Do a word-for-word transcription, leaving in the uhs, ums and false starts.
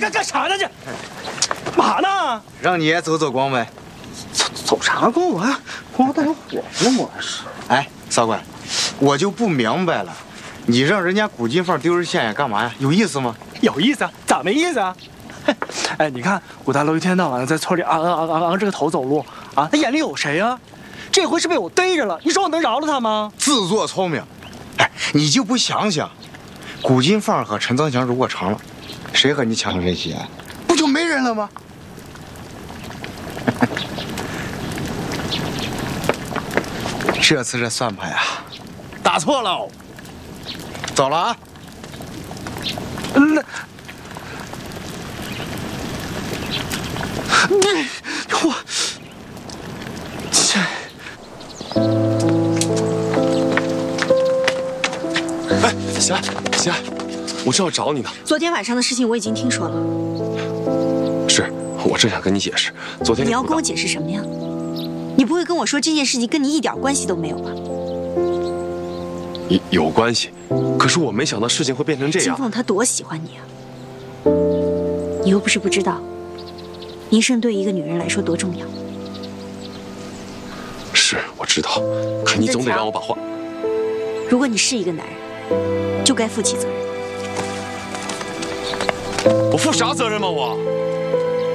干干啥呢这？嘛呢？ 让你也走走光呗。 走走啥光？我还光带火呢，我还是。 哎，少官，我就不明白了，你让人家古金凤丢人现眼干嘛呀？有意思吗？ 有意思啊？咋没意思啊？哎，你看古大楼一天到晚的在村里昂昂昂昂着个头走路啊，他眼里有谁啊？这回是被我逮着了，你说我能饶了他吗？ 自作聪明。哎，你就不想想，古金凤和陈增强如果成了，谁和你抢谁喜爱？不就没人了吗？这次这算盘呀，打错了。走了啊。 那。你我这哎，喜爱，喜爱，我正要找你呢。 昨天晚上的事情我已经听说了。 是，我正想跟你解释。昨天你要跟我解释什么呀？你不会跟我说这件事情跟你一点关系都没有吧？ 有有关系，可是我没想到事情会变成这样。 金凤她多喜欢你啊！你又不是不知道。名声对一个女人来说多重要。 是，我知道，可你总得让我把话。 如果你是一个男人，就该负起责任。 我负啥责任吗？我。